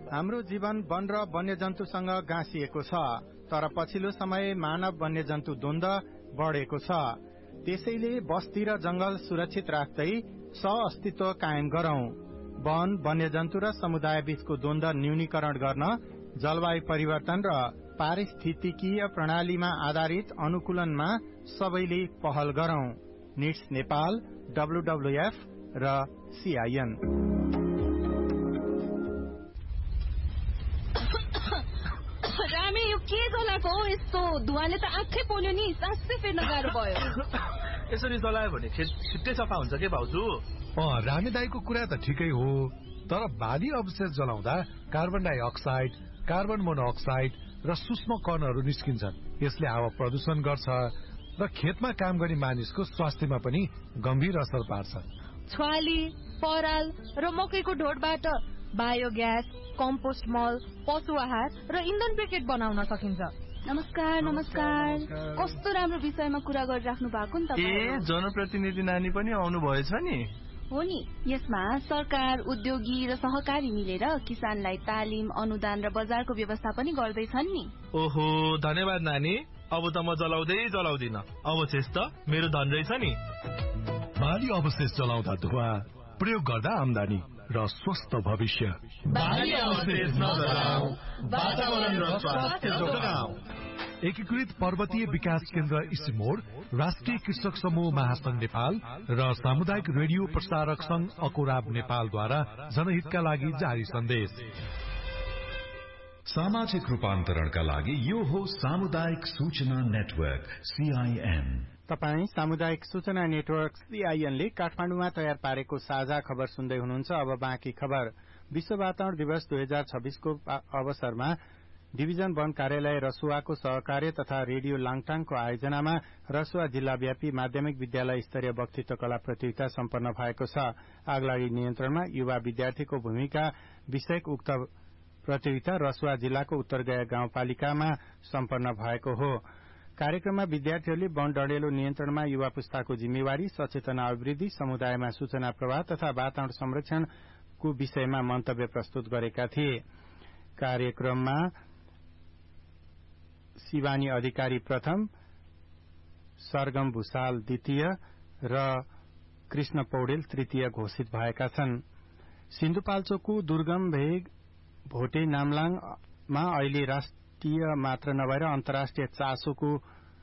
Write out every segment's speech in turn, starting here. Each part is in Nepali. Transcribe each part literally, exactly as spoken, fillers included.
हाम्रो जीवन वन र वन्यजन्तुसँग गाँसिएको छ, तर पछिल्लो समय मानव वन्यजन्तु द्वन्द बढेको छ। त्यसैले बस्ती र जंगल सुरक्षित राख्दै सह-अस्तित्व कायम गरौं। वन, वन्यजन्तु र समुदाय बीचको द्वन्द न्यूनीकरण गर्न जलवायु परिवर्तन र पारिस्थितिकीय प्रणालीमा आधारित अनुकूलनमा सबैले पहल गरौं। निट्स नेपाल, डब्ल्युडब्ल्युएफ र सीआईएन। रामे यो के जलाको हो? यस्तो धुवाले त आँखै पोल्यो नि, सासै फेर्न गाह्रो भयो। यसरी जलायो भने छिट्टै सफा हुन्छ के भाउजू? अँ, रामे दाईको कुरा त ठिकै हो, तर बाली अवशेष जलाउँदा कार्बन डाइअक्साइड, कार्बन मोनोअक्साइड र सूक्ष्म कणहरू निस्किन्छन्। यसले हावा प्रदूषण गर्छ र खेतमा काम गर्ने मानिसको स्वास्थ्यमा पनि गम्भीर असर पार्छ। छ्वाली, पराल र मकैको ढोडबाट बायोग्यास, कम्पोस्ट मल, पशु आहार र इन्धन ब्रिकेट बनाउन सकिन्छ। नमस्कार नमस्कार कस्तो राम्रो विषयमा कुरा गरिराख्नु भएको नि तपाईँ। ए जनप्रतिनिधि नानी पनि आउनु भएछ नि? हो नि। यसमा सरकार, उद्योगी र सहकारी मिलेर किसानलाई तालिम, अनुदान र बजारको व्यवस्था पनि गर्दैछन् नि। ओहो, धन्यवाद नानी। अब त म जलाउँदै जलाउँदिन, अवशेष त मेरो धन रहेछ नि। बाली अवशेष जलाउँदा धुवा, प्रयोग गर्दा आम्दानी र स्वस्थ भविष्य। बाली अवशेष नजलाऊ, वातावरण र स्वास्थ्य जोगाऊ। एकीकृत पर्वतीय विकास केन्द्र इसिमोड, राष्ट्रिय कृषक समूह महासंघ नेपाल र सामुदायिक रेडियो प्रसारक संघ अकोराब नेपालद्वारा जनहितका लागि जारी सन्देश। सामाजिक रूपान्तरणका लागि यो हो सामुदायिक सूचना नेटवर्क सीआईएन। तपाई सामुदायिक सूचना नेटवर्क सीआईएन ले काठमाडौँमा तयार पारेको साझा खबर सुन्दै हुनुहुन्छ। अब बाँकी खबर। विश्व वातावरण दिवस दुई हजार छब्बीस को अवसरमा डिभिजन वन कार्यालय रसुवाको सहकार्य तथा रेडियो लाङटाङको आयोजनामा रसुवा जिल्लाव्यापी माध्यमिक विद्यालय स्तरीय वक्तृत्व कला प्रतियोगिता सम्पन्न भएको छ। आगलागी नियन्त्रणमा युवा विद्यार्थीको भूमिका विषयक उक्त प्रतियोगिता रसुवा जिल्लाको उत्तरगया गाउँपालिकामा सम्पन्न भएको हो। कार्यक्रममा विद्यार्थीहरूले वन डढेलो नियन्त्रणमा युवा पुस्ताको जिम्मेवारी, सचेतना अभिवृद्धि, समुदायमा सूचना प्रवाह तथा वातावरण संरक्षणको विषयमा मन्तव्य प्रस्तुत गरेका थिए। कार्यक्रममा शिवानी अधिकारी प्रथम, सरगम भूषाल द्वितीय र कृष्ण पौडेल तृतीय घोषित भएका छन्। सिन्धुपाल्चोकको दुर्गम भेग भोटे नामलाङमा अहिले राष्ट्रिय मात्र नभएर अन्तर्राष्ट्रिय चासोको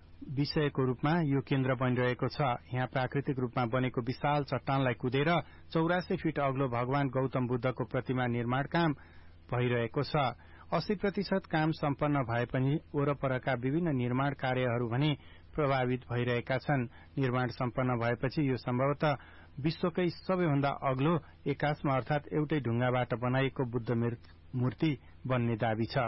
विषयको रूपमा यो केन्द्र बनिरहेको छ। यहाँ प्राकृतिक रूपमा बनेको विशाल चट्टानलाई कुदेर चौरासी फिट अग्लो भगवान गौतम बुद्धको प्रतिमा निर्माण काम भइरहेको छ। अस्सी प्रतिशत काम सम्पन्न भए पनि वरपरका विभिन्न निर्माण कार्यहरू भने प्रभावित भइरहेका छन्। निर्माण सम्पन्न भएपछि यो सम्भवतः विश्वकै सबैभन्दा अग्लो एकास्म अर्थात एउटै ढुङ्गाबाट बनाइएको बुद्ध मूर्ति बन्ने दाबी छ।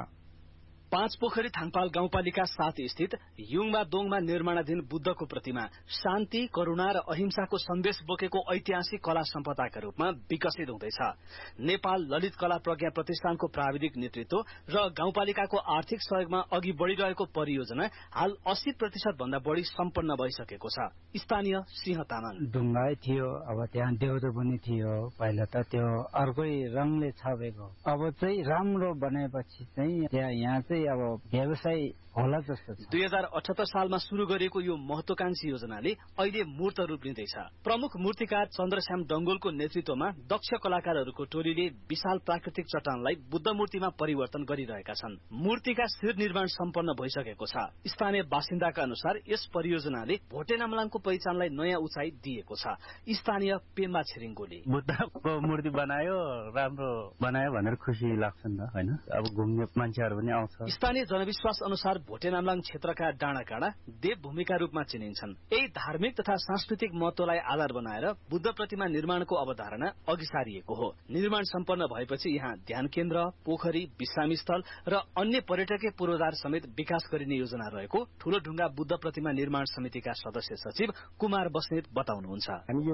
पाँच पोखरी थाङपाल गाउँपालिका सात स्थित युङमा दोङमा निर्माणाधीन बुद्धको प्रतिमा शान्ति, करुणा र अहिंसाको सन्देश बोकेको ऐतिहासिक कला सम्पदाका रूपमा विकसित हुँदैछ। नेपाल ललित कला प्रज्ञा प्रतिष्ठानको प्राविधिक नेतृत्व र गाउँपालिकाको आर्थिक सहयोगमा अघि बढ़िरहेको परियोजना हाल अस्सी प्रतिशत भन्दा बढ़ी सम्पन्न भइसकेको छ। स्थानीय सिंह तामाङ। ढुङ्गा थियो, अब त्यहाँ देउरो पनि थियो, पहिला त त्यो अर्कै रङले छापेको, अब चाहिँ राम्रो बनाएपछि चाहिँ त्यहाँ यहाँ चाहिँ अब व्यवसाय होला जस्तो छ। दुई हजार अठहत्तर सालमा शुरू गरिएको यो महत्वाकांक्षी योजनाले अहिले मूर्त रूप लिँदैछ। प्रमुख मूर्तिकार चन्द्रश्याम डंगोलको नेतृत्वमा दक्ष कलाकारहरूको टोलीले विशाल प्राकृतिक चट्टानलाई बुद्ध मूर्तिमा परिवर्तन गरिरहेका छन्। मूर्तिका शिर निर्माण सम्पन्न भइसकेको छ। स्थानीय बासिन्दाका अनुसार यस परियोजनाले भोटे नामलाङको पहिचानलाई नयाँ उचाइ दिएको छ। स्थानीय पेम्बा छिरिङगोले बुद्धको मूर्ति बनायो, राम्रो बनायो भनेर खुसी लाग्छ नि त, हैन? अब घुम्ने मान्छेहरू पनि आउँछ। स्थानीय जनविश्वास अनुसार भोटे नामलाङ क्षेत्रका डाँडा काँडा देवभूमिका रूपमा चिनिन्छन्। यही धार्मिक तथा सांस्कृतिक महत्वलाई आधार बनाएर बुद्ध प्रतिमा निर्माणको अवधारणा अघि सारिएको हो। निर्माण सम्पन्न भएपछि यहाँ ध्यान केन्द्र, पोखरी, विश्रामी स्थल र अन्य पर्यटकीय पूर्वाधार समेत विकास गरिने योजना रहेको ठूलो ढुङ्गा बुद्ध प्रतिमा निर्माण समितिका सदस्य सचिव कुमार बस्नेत बताउनुहुन्छ। हामी यो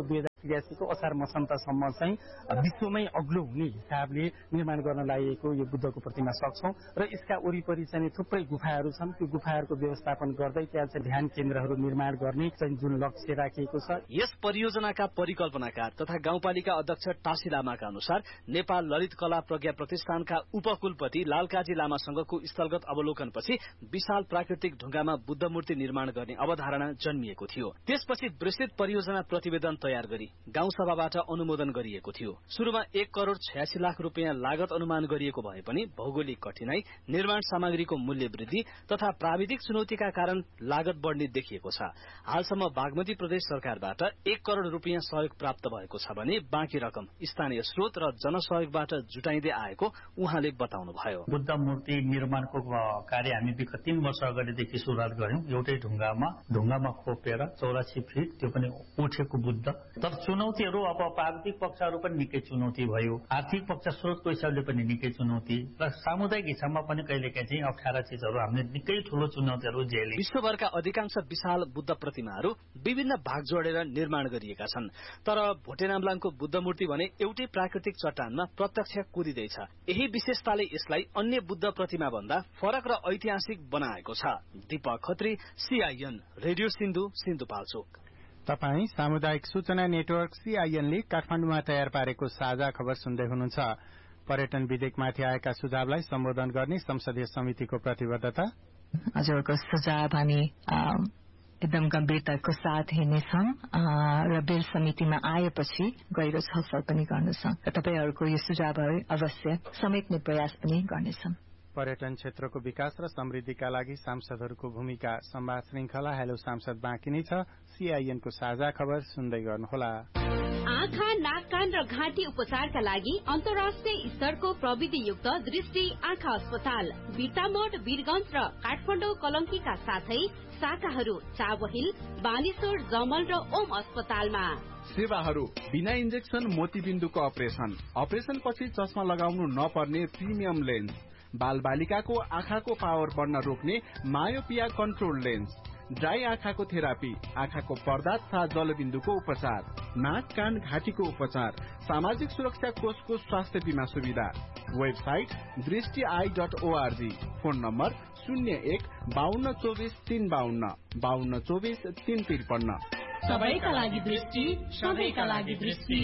त्रियासीको असार मसन्तसम्म चाहिँ विश्वमै अग्लो हुने हिसाबले निर्माण गर्न लागेको यो बुद्धको प्रतिमा सक्छौं र यसका वरिपरि चाहिँ थुप्रै गुफाहरू छन्। त्यो गुफाहरूको व्यवस्थापन गर्दै त्यहाँ चाहिँ ध्यान केन्द्रहरू निर्माण गर्ने चाहिँ जुन लक्ष्य राखिएको छ। यस परियोजनाका परिकल्पनाकार तथा गाउँपालिका अध्यक्ष टासी लामाका अनुसार नेपाल ललित कला प्रज्ञा प्रतिष्ठानका उपकुलपति लालकाजी लामासँगको स्थलगत अवलोकनपछि विशाल प्राकृतिक ढुङ्गामा बुद्ध मूर्ति निर्माण गर्ने अवधारणा जन्मिएको थियो। त्यसपछि विस्तृत परियोजना प्रतिवेदन तयार गरी गाउँसभाबाट अनुमोदन गरिएको थियो। सुरुमा एक करोड़ छयासी लाख रुपियाँ लागत अनुमान गरिएको भए पनि भौगोलिक कठिनाई, निर्माण सामग्रीको मूल्य वृद्धि तथा प्राविधिक चुनौतीका कारण लागत बढ्ने देखिएको छ। हालसम्म बागमती प्रदेश सरकारबाट एक करोड़ रुपियाँ सहयोग प्राप्त भएको छ भने बाँकी रकम स्थानीय स्रोत र जनसहयोगबाट जुटाइँदै आएको उहाँले बताउनुभयो। बुद्ध मूर्ति निर्माणको कार्य हामी विगत तीन वर्ष अगाडिदेखि सुरुवात गर्यौं। एउटै ढुङ्गामा ढुङ्गामा खोपेर चौरासी फिट त्यो पनि उठेको बुद्ध। तर चुनौतीहरू अब प्राविधिक पक्षहरू पनि निकै चुनौती भयो, आर्थिक पक्ष स्रोतको हिसाबले पनि निकै चुनौती र सामुदायिक हिसाबमा पनि कहिलेकाहीँ चाहिँ अप्ठ्यारा चिजहरू हामीले निकै ठूलो चुनौतीहरू झेले। विश्वभरका अधिकांश विशाल बुद्ध प्रतिमाहरू विभिन्न भाग जोडेर निर्माण गरिएका छन्, तर भोटेनाम्लाङको बुद्ध मूर्ति भने एउटै प्राकृतिक चट्टानमा प्रत्यक्ष कुदिँदैछ। यही विशेषताले यसलाई अन्य बुद्ध प्रतिमा भन्दा फरक र ऐतिहासिक बनाएको छ। Deepak Khatri, CIN, radio Sindhu, Sindhupalchok. तपाई सामुदायिक सूचना नेटवर्क सीआईएन ले काठमाडौँमा तयार पारेको साझा खबर सुन्दै हुनुहुन्छ। पर्यटन विधेयकमाथि आएका सुझावलाई सम्बोधन गर्ने संसदीय समितिको प्रतिबद्धता। हजुरको सुझाव हामी एकदम गम्भीरताको साथ हेर्नेछौँ र बिल समितिमा आएपछि गहिरो छलफल पनि गर्नेछौँ र तपाईहरूको यो सुझावहरू अवश्य समेट्ने प्रयास पनि गर्नेछौँ। पर्यटन क्षेत्रको विकास र समृद्धिका लागि सांसदहरूको भूमिका संवाद श्रृंखला हेलो सांसद बाँकी नै छ। सीआईएनको साझा खबर सुन्दै गर्नुहोला। आँखा, नाक, कान र घाँटी उपचारका लागि अन्तर्राष्ट्रिय स्तरको प्रविधियुक्त दृष्टि आँखा अस्पताल बिर्तामोड, वीरगंज र काठमाडौँ कलंकीका साथै शाखाहरू चावहिल, बानेश्वर, जमल र ओम अस्पतालमा। सेवाहरू बिना इन्जेक्सन मोतीबिन्दुको अपरेसन, अपरेसन पछि चस्मा लगाउनु नपर्ने प्रिमियम लेन्स, बाल बालिकाको आँखाको पावर बढ्न रोक्ने मायोपिया कन्ट्रोल लेन्स, ड्राई आँखाको थेरापी, आँखाको पर्दा तथा जलबिन्दुको उपचार, नाक, कान, घाँटीको उपचार, सामाजिक सुरक्षा कोषको स्वास्थ्य बीमा सुविधा। वेबसाइट दृष्टि I dot ORG. Phone number शून्य एक बाहन्न चौबिस तीन बाहन्न बाहन्न चौबिस तीन त्रिपन्न। सबैका लागि दृष्टि, सबैका लागि दृष्टि।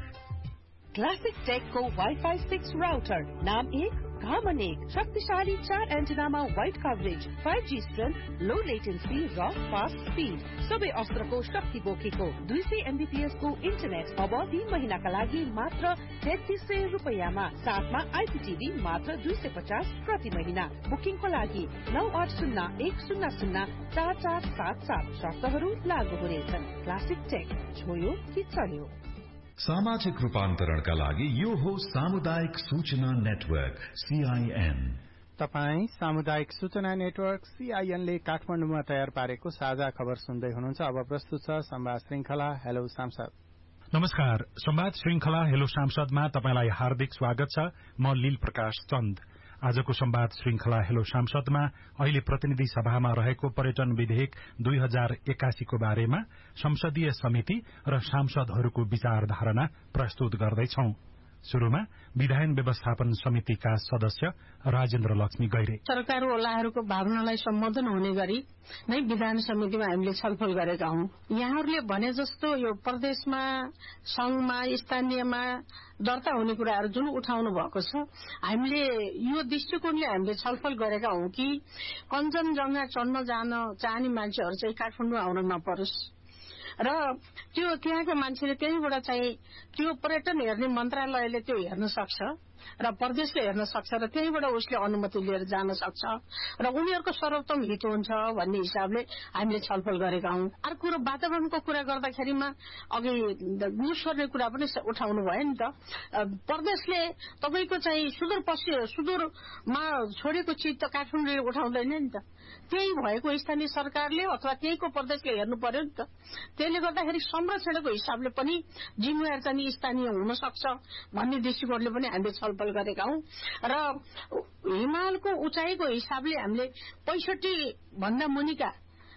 क्लासिक टेकको वाइफाई सिक्स राउटर, नाम एक काम अनेक, शक्तिशाली चार एन्टेनामा wide coverage, five G strength, लो लेटेन्सी र फास्ट स्पिड, सबै अस्त्रको शक्ति बोकेको दुई सय एमबीपीएस को इन्टरनेट अब तीन महिनाका लागि मात्र तेत्तीस सय रुपियाँमा, साथमा आइपीटीभी मात्र दुई सय पचास प्रति महिना। बुकिङको लागि नौ आठ शून्य एक शून्य शून्य चार चार सात सात। शर्तहरू लागू हुनेछन्। क्लासिक टेक, छोयो कि चल्यो। सामाजिक रूपान्तरणका लागि यो हो सामुदायिक सूचना नेटवर्क सीआईएन। तपाई सामुदायिक सूचना नेटवर्क सीआईएन ले काठमाडौँमा तयार पारेको साझा खबर सुन्दै हुनुहुन्छ। अब प्रस्तुत छ संवाद श्रृंखला हेलो सांसद। नमस्कार, संवाद श्रृंखला हेलो सांसदमा तपाईलाई हार्दिक स्वागत छ। म लील प्रकाश चन्द। आजको संवाद श्रृंखला हेलो सांसदमा अहिले प्रतिनिधि सभामा रहेको पर्यटन विधेयक दुई हजार एकासीको बारेमा संसदीय समिति र सांसदहरूको विचारधारणा प्रस्तुत गर्दैछौं। शुरूमा विधायन व्यवस्थापन समितिका सदस्य राजेन्द्र लक्ष्मी गैरे। सरकार ओलाहरूको भावनालाई सम्बोधन हुने गरी नै विधान समितिमा हामीले छलफल गरेका हौं। यहाँहरूले भने जस्तो यो प्रदेशमा, संघमा, स्थानीयमा दर्ता हुने कुराहरू जुन उठाउनु भएको छ, हामीले यो दृष्टिकोणले हामीले छलफल गरेका हौं कि कञ्चनजंघा चढ्न जान चाहने मान्छेहरू चाहिँ काठमाडौँ आउन नपरोस् र त्यो त्यहाँका मान्छेले त्यहीबाट चाहिँ त्यो पर्यटन हेर्ने मन्त्रालयले त्यो हेर्न सक्छ र प्रदेशले हेर्न सक्छ र त्यहीबाट उसले अनुमति लिएर जान सक्छ र उनीहरूको सर्वोत्तम हित हुन्छ भन्ने हिसाबले हामीले छलफल गरेका हौं। अर्को कुरो वातावरणको कुरा गर्दाखेरिमा अघि निस्वर्ने कुरा पनि उठाउनु भयो नि त। प्रदेशले तपाईको चाहिँ सुदूर पश्चिम सुदूरमा छोडेको चिज त काठमाडौँले उठाउँदैन नि त। त्यही भएको स्थानीय सरकारले अथवा त्यहीको प्रदेशले हेर्नु पर्यो नि त। त्यसले गर्दाखेरि संरक्षणको हिसाबले पनि जिम्मेवार चाहिँ स्थानीय हुन सक्छ भन्ने दृष्टिकोणले पनि हामीले छलफल गरेका हौं र हिमालको उचाइको हिसाबले हामीले पैंसठी भन्दा मुनिका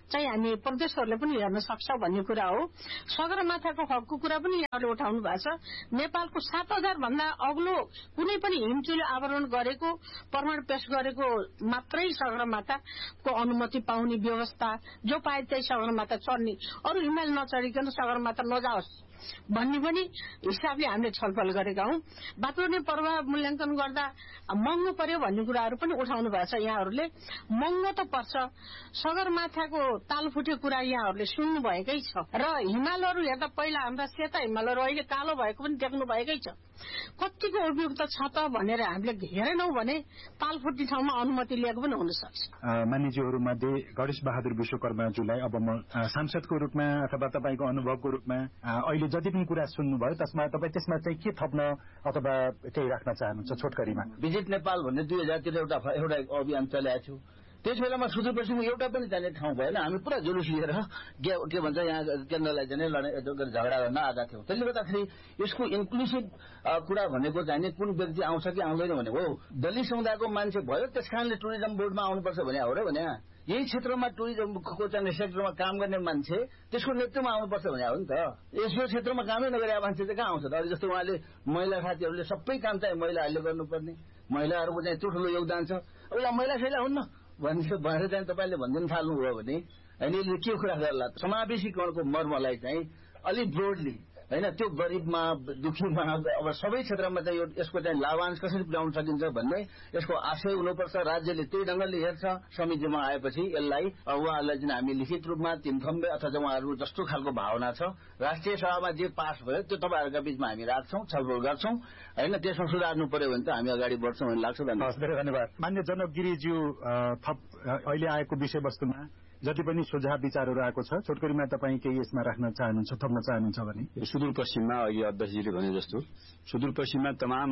चाहिँ हामी प्रदेशहरूले पनि हेर्न सक्छ भन्ने कुरा हो। सगरमाथाको हकको कुरा पनि यहाँले उठाउनु भएको छ। नेपालको सात हजार भन्दा अग्लो कुनै पनि हिमचुली आवरण गरेको प्रमाण पेश गरेको मात्रै सगरमाथाको अनुमति पाउने व्यवस्था, जो पाए त्यही सगरमाथा चढ्ने, अरू हिमाल नचढिकन सगरमाथा नजाओस् भन्ने पनि हिसाबले हामीले छलफल गरेका हौं। वातावरणीय प्रभाव मूल्याङ्कन गर्दा महँगो पर्यो भन्ने कुराहरू पनि उठाउनु भएको छ यहाँहरूले। महँगो त पर्छ, सगरमाथाको ताल फुटे कुरा यहाँहरूले सुन्नु भएकै छ र हिमालहरू हेर्दा पहिला हाम्रा सेता हिमालहरू अहिले कालो भएको पनि देख्नु भएकै छ। कतिको उपयुक्त छ त भनेर हामीले हेरेनौं भने ताल फुट्ने ठाउँमा अनुमति लिएको पनि हुन सक्छ। मानिसहरू मध्ये गणेश बहादुर विश्वकर्माज्यूलाई अब म सांसदको रूपमा अथवा तपाईको अनुभवको रूपमा अहिले जति पनि कुरा सुन्नुभयो त्यसमा तपाईँ त्यसमा चाहिँ के थप्न अथवा केही राख्न चाहनुहुन्छ छोटकरीमा? भिजिट नेपाल भन्ने दुई हजारतिर एउटा एउटा अभियान चलाएको छु। त्यस बेलामा सुदूरपश्चिमको एउटा पनि जाने ठाउँ भएन। हामी पुरा जुलुस लिएर के के भन्छ यहाँ केन्द्रलाई चाहिँ झगडा गर्न आएका थियौँ। त्यसले गर्दाखेरि यसको इन्क्लुसिभ कुरा भनेको चाहिँ कुन व्यक्ति आउँछ कि आउँदैन भने हो। दलित समुदायको मान्छे भयो त्यस कारणले टुरिज्म बोर्डमा आउनुपर्छ भने हो र भने यही क्षेत्रमा टुरिज्मको चाहिँ सेक्टरमा काम गर्ने मान्छे त्यसको नेतृत्वमा आउनुपर्छ भने हो नि त। यसो क्षेत्रमा कामै नगरेका मान्छे चाहिँ कहाँ आउँछ त? अहिले जस्तो उहाँले महिला साथीहरूले सबै काम चाहिँ महिलाहरूले गर्नुपर्ने, महिलाहरूको चाहिँ ठुलो योगदान छ। अब महिला सैला हुन्न भनेर चाहिँ तपाईँले भनिदिनु थाल्नुभयो भने होइन यसले के कुरा गर्ला? समावेशीकरणको मर्मलाई चाहिँ अलिक ब्रोडली होइन त्यो गरिबमा दुखीमा अब सबै क्षेत्रमा चाहिँ यो यसको चाहिँ लाभांश कसरी पुर्याउन सकिन्छ भन्ने यसको आशय हुनुपर्छ। राज्यले त्यही ढङ्गले हेर्छ। समितिमा आएपछि यसलाई उहाँहरूलाई चाहिँ हामी लिखित रूपमा तीन थम्बे अथवा उहाँहरू जस्तो खालको भावना छ राष्ट्रिय सभामा जे पास भयो त्यो तपाईँहरूका बीचमा हामी राख्छौँ, छलफल गर्छौँ होइन। त्यसमा सुधार्नु पर्यो भने त हामी अगाडि बढ्छौँ भन्ने लाग्छ। धन्यवाद। मान्य जनक गिरिज्यू, थप अहिले आएको विषयवस्तुमा जति पनि सुझाव विचारहरू आएको छ छोटकरीमा तपाईँ केही यसमा राख्न चाहनुहुन्छ, थप्न चाहनुहुन्छ भने? सुदूरपश्चिममा अघि अध्यक्षजीले भने जस्तो सुदूरपश्चिममा तमाम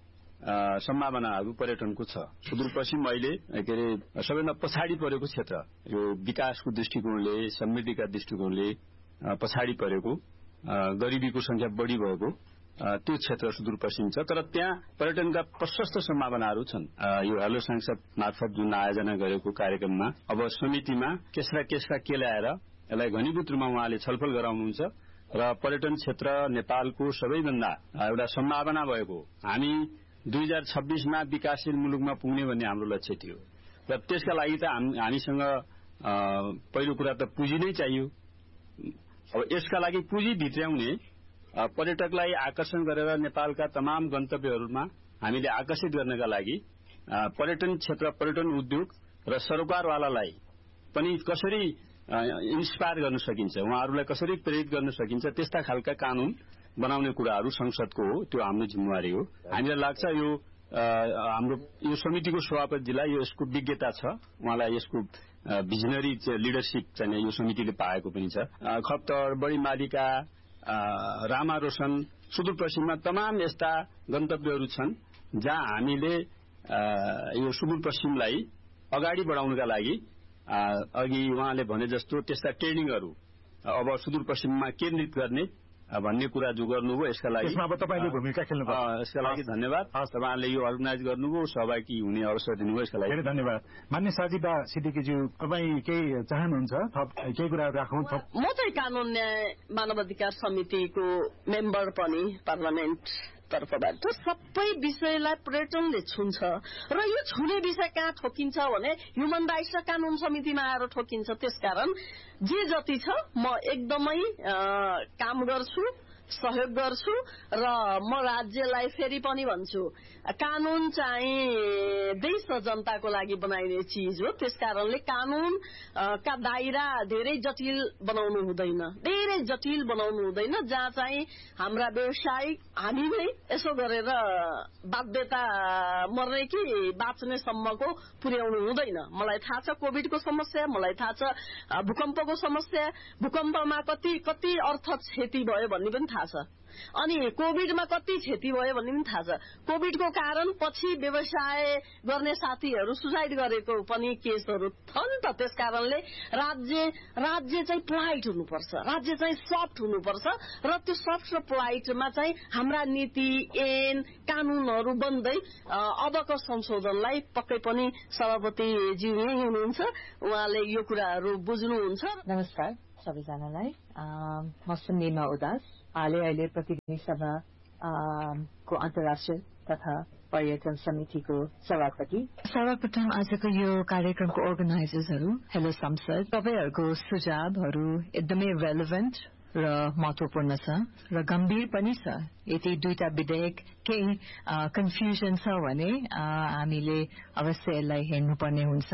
सम्भावनाहरू पर्यटनको छ। सुदूरपश्चिम अहिले के अरे सबैभन्दा पछाडि परेको क्षेत्र, यो विकासको दृष्टिकोणले समृद्धिका दृष्टिकोणले पछाडि परेको, गरिबीको संख्या बढी भएको त्यो क्षेत्र सुदूरपश्चिम छ। तर त्यहाँ पर्यटनका प्रशस्त सम्भावनाहरू छन्। यो हेलो सांसद मार्फत जुन आयोजना गरेको कार्यक्रममा अब समितिमा केसरा केसरा के ल्याएर यसलाई घनीभूत रूपमा उहाँले छलफल गराउनुहुन्छ र पर्यटन क्षेत्र नेपालको सबैभन्दा एउटा सम्भावना भएको, हामी दुई हजार छब्बीसमा विकासशील मुलुकमा पुग्ने भन्ने हाम्रो लक्ष्य थियो र त्यसका लागि त हामीसँग पहिलो कुरा त पुँजी नै चाहियो। अब यसका लागि पुँजी भित्र्याउने, पर्यटकलाई आकर्षण गरेर नेपालका तमाम गन्तव्यहरूमा हामीले आकर्षित गर्नका लागि पर्यटन क्षेत्र, पर्यटन उद्योग र सरकारवालालाई पनि कसरी इन्स्पायर गर्न सकिन्छ, उहाँहरूलाई कसरी प्रेरित गर्न सकिन्छ, त्यस्ता खालका कानून बनाउने कुराहरू संसदको हो। त्यो हाम्रो जिम्मेवारी हो। हामीलाई लाग्छ यो हाम्रो यो समितिको सभापतिलाई यो यसको विज्ञता छ, उहाँलाई यसको भिजनरी लिडरसिप चाहिँ यो समितिले पाएको पनि छ। खप्तर, बढी मालिका, रामा रोशन, सुदूरपश्चिममा तमाम यस्ता गन्तव्यहरू छन् जहाँ हामीले यो सुदूरपश्चिमलाई अगाडि बढाउनका लागि अघि उहाँले भने जस्तो त्यस्ता ट्रेनिङहरू अब सुदूरपश्चिममा केन्द्रित गर्ने भन्ने कुरा जो गर्नुभयो यसका लागि त्यसमा अब तपाईँले भूमिका खेल्नुभयो। यसका लागि धन्यवाद। तपाईँले यो अर्गनाइज गर्नुभयो, सहभागी हुने अवसर दिनुभयो, यसका लागि धन्यवाद। मान्य साजिदा सिद्दिकीज्यू, तपाईँ केही चाहनुहुन्छ थप केही कुरा राखौँ? थप म चाहिँ कानून न्याय मानव अधिकार समितिको मेम्बर पनि पार्लियामेन्ट तर्फबाट सबै विषयलाई पर्यटनले छुन्छ र यो छुने विषय कहाँ ठोकिन्छ भने ह्युमन राइट्स र कानून समितिमा आएर ठोकिन्छ। त्यसकारण जे जति छ म एकदमै काम गर्छु, सहयोग गर्छु र म राज्यलाई फेरि पनि भन्छु कानून चाहिँ देश र जनताको लागि बनाइने चिज हो। त्यसकारणले कानून का दायरा धेरै जटिल बनाउनु हुँदैन, धेरै जटिल बनाउनु हुँदैन जहाँ चाहिँ हाम्रा व्यवसायिक हामी नै यसो गरेर बाध्यता मर्ने कि बाँच्ने सम्मको पुर्याउनु हुँदैन। मलाई थाहा छ कोभिडको समस्या, मलाई थाहा छ भूकम्पको समस्या, भूकम्पमा कति कति अर्थ क्षति भयो भन्ने पनि थाहा छ अनि कोभिडमा कति क्षति भयो भन्ने पनि थाहा छ कोभिडको कारण पछि व्यवसाय गर्ने साथीहरू सुसाइड गरेको पनि केसहरू छन् त त्यस कारणले राज्य राज्य चाहिँ पोलाइट हुनुपर्छ राज्य चाहिँ सफ्ट हुनुपर्छ र त्यो सफ्ट र पोलाइटमा चाहिँ हाम्रा नीति ऐन कानूनहरू बन्दै अबको संशोधनलाई पक्कै पनि सभापतिज्यू यही हुनुहुन्छ उहाँले यो कुराहरू बुझ्नुहुन्छ। नमस्कार सबैजनालाई म सुनिमा उदास हालै अहिले प्रतिनिधि सभा को अन्तर्राष्ट्रिय तथा पर्यटन समितिको सभापति। सर्वप्रथम आजको यो कार्यक्रमको अर्गनाइजर्सहरू हेलो संसद तपाईँहरूको सुझावहरू एकदमै रेलेभेन्ट र महत्वपूर्ण छ र गम्भीर पनि छ यदि दुईटा विधेयक केही कन्फ्युजन छ भने हामीले अवश्य यसलाई हेर्नुपर्ने हुन्छ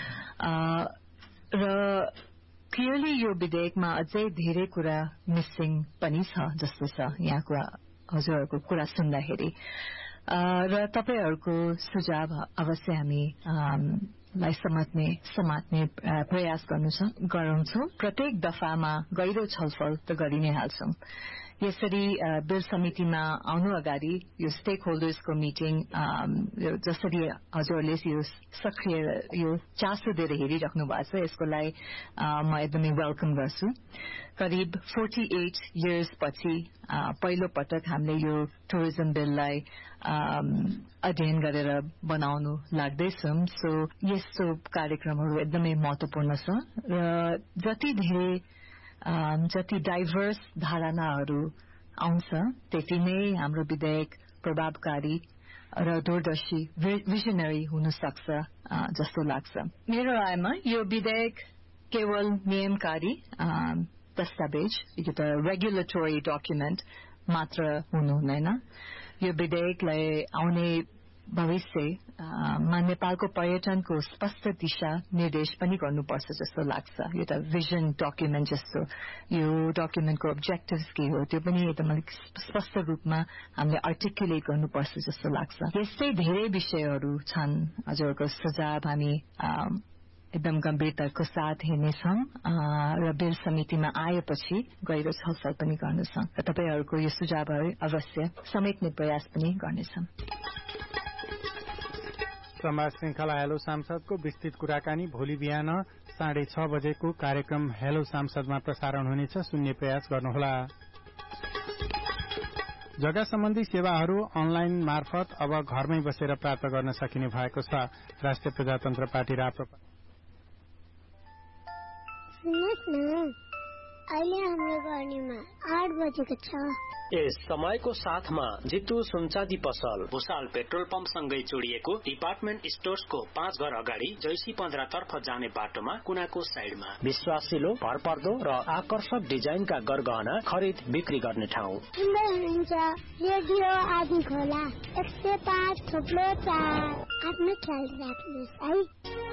र क्लियरली यो विधेयकमा अझै धेरै कुरा मिसिङ पनि छ जस्तो छ यहाँको हजुरहरूको कुरा सुन्दाखेरि र तपाईँहरूको सुझाव अवश्य हामी लाई समात्ने समात्ने प्रयास गराउँछौं प्रत्येक दफामा गहिरो छलफल त गरि नै हाल्छौं यसरी बिल समितिमा आउनु अगाडि यो स्टेक होल्डर्सको मिटिङ जसरी हजुरले यो सक्रिय यो चासो दिएर हेरिराख्नु भएको छ यसको लागि म एकदमै वेलकम गर्छु करिब अडचालीस इयर्स पछि पहिलो पटक हामीले यो टुरिज्म बिललाई अध्ययन गरेर बनाउनु लाग्दैछौं सो यस्तो कार्यक्रमहरू एकदमै महत्वपूर्ण छ र जति धेरै जति डाइभर्स धारणाहरू आउँछ त्यति नै हाम्रो विधेयक प्रभावकारी र दूरदर्शी विजनरी हुन सक्छ जस्तो लाग्छ मेरो रायमा यो विधेयक केवल नियमकारी दस्तावेज एउटा रेगुलेटरी डकुमेन्ट मात्र हुनु हुँदैन यो विधेयकलाई आउने भविष्यमा नेपालको पर्यटनको स्पष्ट दिशा निर्देश पनि गर्नुपर्छ जस्तो लाग्छ एउटा भिजन डकुमेन्ट जस्तो यो डकुमेन्टको अब्जेक्टिभ्स के हो त्यो पनि एकदम स्पष्ट रूपमा हामीले आर्टिकुलेट गर्नुपर्छ जस्तो लाग्छ यस्तै धेरै विषयहरू छन् हजुरहरूको सुझाव हामी एकदम गम्भीरताको साथ हेर्नेछौं र बिल समितिमा आएपछि गहिरो छलफल पनि गर्नेछौं र तपाईहरूको यो सुझावहरू अवश्य समेट्ने प्रयास पनि गर्नेछौं। समाज श्रृंखला हेलो सांसदको विस्तृत कुराकानी भोलि बिहान साढे छ बजेको कार्यक्रम हेलो सांसदमा प्रसारण हुनेछ सुन्ने प्रयास गर्नुहोला। जग्गा सम्बन्धी सेवाहरू अनलाइन मार्फत अब घरमै बसेर प्राप्त गर्न सकिने भएको छ राष्ट्रिय प्रजातन्त्र पार्टी राप्रपा अहिले हाम्रो गर्नेमा आठ बजेको छ यस समयको साथमा जितु सुनचाँदी पसल भुसाल पेट्रोल पम्प सँगै जोडिएको डिपार्टमेन्ट स्टोर्सको पाँच घर अगाडि जैसी पन्ध्र तर्फ जाने बाटोमा कुनाको साइडमा विश्वासिलो भरपर्दो र आकर्षक डिजाइनका गरगहना खरिद बिक्री गर्ने ठाउँ सुन्दै हुनुहुन्छ रेडियो आदि खोला एक सय पाँच थोप्लो चार आफ्नो ख्याल राख्नुहोस् है।